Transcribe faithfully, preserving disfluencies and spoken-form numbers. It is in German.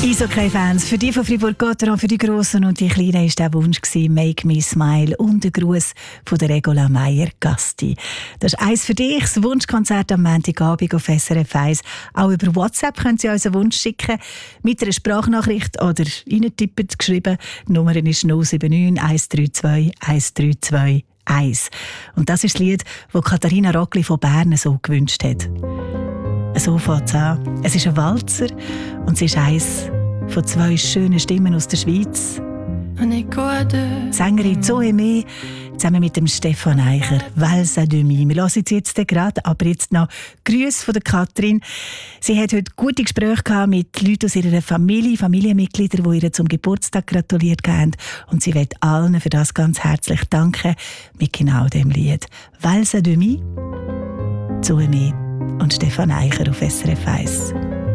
Eishockey-Fans, für die von Fribourg-Gotteron, für die Grossen und die Kleinen war der Wunsch «Make me smile» und der Gruß von der Regula Meier-Gasti. Das ist eins für dich, das Wunschkonzert am Montagabend auf S R F eins. Auch über WhatsApp können Sie uns einen Wunsch schicken, mit einer Sprachnachricht oder reintippen, geschrieben. Die Nummer ist null sieben neun eins drei zwei eins drei zwei eins. Und das ist das Lied, das Katharina Rockli von Bern so gewünscht hat. So fängt es an. Es ist ein Walzer und es ist eins von zwei schönen Stimmen aus der Schweiz. Die Sängerin Zoe Mee zusammen mit dem Stefan Eicher, «Valse à demi». Wir hören sie jetzt gerade, aber jetzt noch Grüße von der Katrin. Sie hat heute gute Gespräche gehabt mit Leuten aus ihrer Familie, Familienmitgliedern, die ihr zum Geburtstag gratuliert haben. Und sie will allen für das ganz herzlich danken mit genau dem Lied. «Valse à demi», Zoe Mee und Stefan Eicher auf S R F eins.